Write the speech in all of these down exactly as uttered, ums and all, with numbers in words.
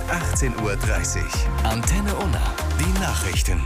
achtzehn Uhr dreißig. Antenne Unna, die Nachrichten.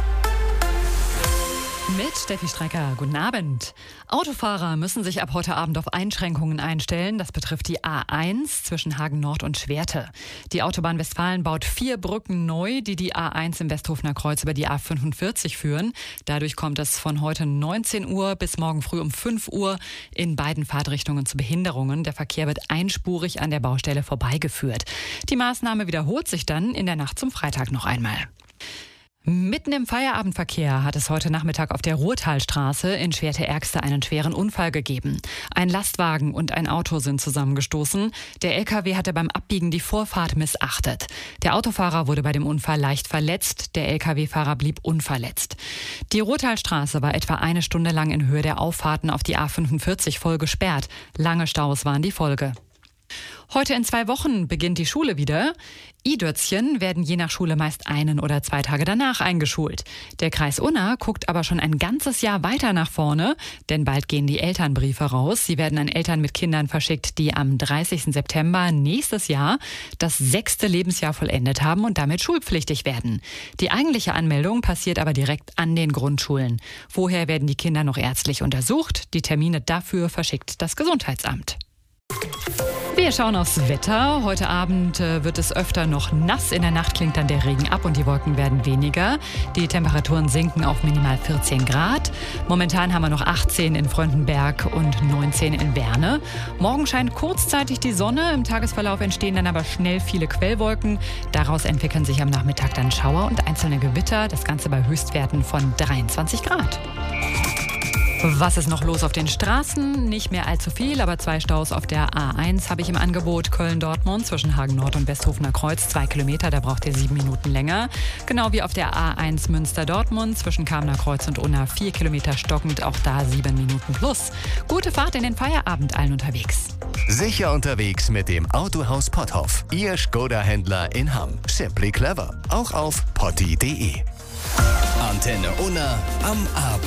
Mit Steffi Strecker, guten Abend. Autofahrer müssen sich ab heute Abend auf Einschränkungen einstellen. Das betrifft die A eins zwischen Hagen Nord und Schwerte. Die Autobahn Westfalen baut vier Brücken neu, die die A eins im Westhofener Kreuz über die A fünfundvierzig führen. Dadurch kommt es von heute neunzehn Uhr bis morgen früh um fünf Uhr in beiden Fahrtrichtungen zu Behinderungen. Der Verkehr wird einspurig an der Baustelle vorbeigeführt. Die Maßnahme wiederholt sich dann in der Nacht zum Freitag noch einmal. Mitten im Feierabendverkehr hat es heute Nachmittag auf der Ruhrtalstraße in Schwerte-Ergste einen schweren Unfall gegeben. Ein Lastwagen und ein Auto sind zusammengestoßen. Der L K W hatte beim Abbiegen die Vorfahrt missachtet. Der Autofahrer wurde bei dem Unfall leicht verletzt, der L K W-Fahrer blieb unverletzt. Die Ruhrtalstraße war etwa eine Stunde lang in Höhe der Auffahrten auf die A fünfundvierzig voll gesperrt. Lange Staus waren die Folge. Heute in zwei Wochen beginnt die Schule wieder. I-Dötzchen werden je nach Schule meist einen oder zwei Tage danach eingeschult. Der Kreis Unna guckt aber schon ein ganzes Jahr weiter nach vorne, denn bald gehen die Elternbriefe raus. Sie werden an Eltern mit Kindern verschickt, die am dreißigsten September nächstes Jahr das sechste Lebensjahr vollendet haben und damit schulpflichtig werden. Die eigentliche Anmeldung passiert aber direkt an den Grundschulen. Vorher werden die Kinder noch ärztlich untersucht. Die Termine dafür verschickt das Gesundheitsamt. Wir schauen aufs Wetter. Heute Abend äh, wird es öfter noch nass. In der Nacht klingt dann der Regen ab und die Wolken werden weniger. Die Temperaturen sinken auf minimal vierzehn Grad. Momentan haben wir noch achtzehn in Fröndenberg und neunzehn in Berne. Morgen scheint kurzzeitig die Sonne. Im Tagesverlauf entstehen dann aber schnell viele Quellwolken. Daraus entwickeln sich am Nachmittag dann Schauer und einzelne Gewitter. Das Ganze bei Höchstwerten von dreiundzwanzig Grad. Was ist noch los auf den Straßen? Nicht mehr allzu viel, aber zwei Staus auf der A eins habe ich im Angebot. Köln-Dortmund zwischen Hagen Nord und Westhofener Kreuz. Zwei Kilometer, da braucht ihr sieben Minuten länger. Genau wie auf der A eins Münster-Dortmund zwischen Kamener Kreuz und Unna. Vier Kilometer stockend, auch da sieben Minuten plus. Gute Fahrt in den Feierabend allen unterwegs. Sicher unterwegs mit dem Autohaus Potthoff. Ihr Skoda-Händler in Hamm. Simply clever. Auch auf potti punkt de. Antenne Unna am Abend.